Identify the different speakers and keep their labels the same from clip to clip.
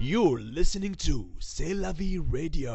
Speaker 1: You're listening to C'est la vie radio.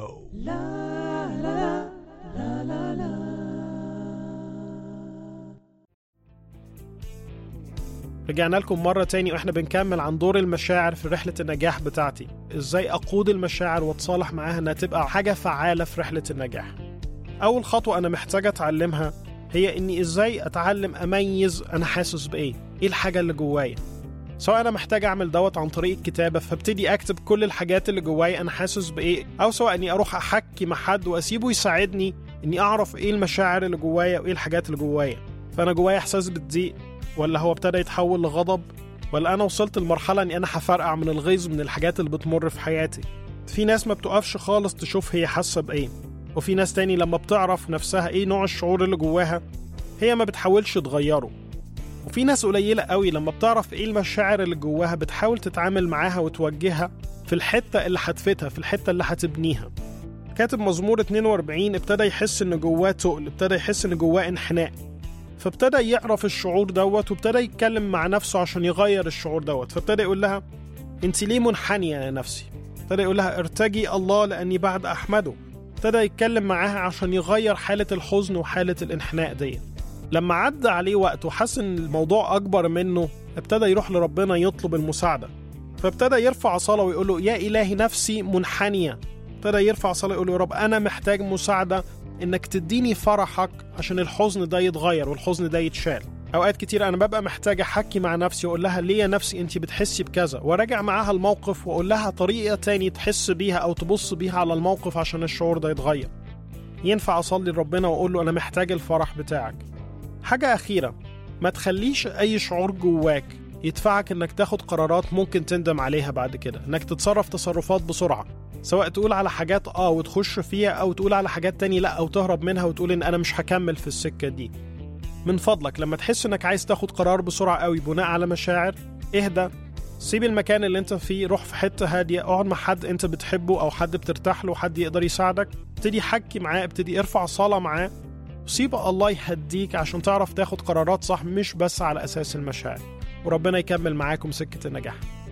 Speaker 2: رجعنا لكم مرة تاني وإحنا بنكمل عن دور المشاعر في رحلة النجاح بتاعتي. إزاي أقود المشاعر وأتصالح معاها إنها تبقى حاجة فعالة في رحلة النجاح. أول خطوة أنا محتاجة أتعلمها هي إني إزاي أتعلم أميز أنا حاسس بإيه، إيه الحاجة اللي جوايا. سواء أنا محتاج أعمل دوت عن طريق الكتابة فابتدي أكتب كل الحاجات اللي جوايا أنا حاسس بإيه، أو سواء إني أروح أحكي مع حد وأسيبه يساعدني إني أعرف إيه المشاعر اللي جوايا وإيه الحاجات اللي جوايا. فأنا جوايا إحساس بالضيق، ولا هو ابتدى يتحول لغضب، ولا أنا وصلت لمرحلة إني أنا هفرقع من الغيظ من الحاجات اللي بتمر في حياتي. في ناس ما بتقفش خالص تشوف هي حاسة بإيه، وفي ناس تاني لما بتعرف نفسها إيه نوع الشعور اللي جواها هي ما بتحاولش تغيره. وفي ناس قليلة قوي لما بتعرف إيه المشاعر اللي جواها بتحاول تتعامل معاها وتوجهها في الحتة اللي هتفيدها، في الحتة اللي هتبنيها. كاتب مزمور 42 ابتدى يحس إن جواه تقل، ابتدى يحس إن جواه انحناء، فابتدى يعرف الشعور دوت وابتدى يتكلم مع نفسه عشان يغير الشعور دوت. فابتدى يقول لها انت ليه منحنية يا نفسي؟ ابتدى يقول لها ارتجي الله لأني بعد أحمده. ابتدى يتكلم معاها عشان يغير حالة الحزن وحالة الانحناء دي. لما عدى عليه وقت وحس ان الموضوع أكبر منه ابتدى يروح لربنا يطلب المساعدة. فابتدى يرفع صلاة ويقول له يا إلهي نفسي منحنية. ابتدى يرفع صلاة ويقول له يا رب أنا محتاج مساعدة إنك تديني فرحك عشان الحزن ده يتغير والحزن ده يتشال. أوقات كتير أنا ببقى محتاج أحكي مع نفسي وأقول لها ليه يا نفسي أنت بتحسي بكذا، وراجع معاها الموقف وأقول لها طريقة تاني تحس بيها أو تبص بيها على الموقف عشان الشعور ده يتغير. ينفع أصلي لربنا وأقول له أنا محتاج الفرح بتاعك. حاجة أخيرة، ما تخليش أي شعور جواك يدفعك إنك تاخد قرارات ممكن تندم عليها بعد كده، إنك تتصرف تصرفات بسرعة، سواء تقول على حاجات وتخش فيها أو تقول على حاجات تاني لا أو تهرب منها وتقول إن أنا مش هكمل في السكة دي. من فضلك لما تحس إنك عايز تاخد قرار بسرعة قوي بناء على مشاعر، اهدى، سيب المكان اللي انت فيه، روح في حتة هادية، اقعد مع حد انت بتحبه أو حد بترتاح له، حد يقدر يساعدك، ابتدي حكي معاه، ابتدي ارفع صلاة معاه، وسيب الله يهديك عشان تعرف تاخد قرارات صح مش بس على أساس المشاعر. وربنا يكمل معاكم سكة النجاح.